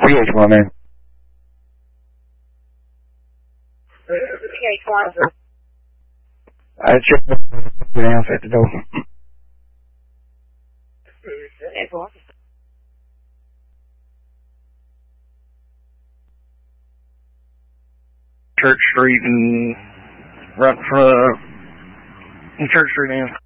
VH1 there. VH1. I checked the house at the door. Church Street and right from Church Street and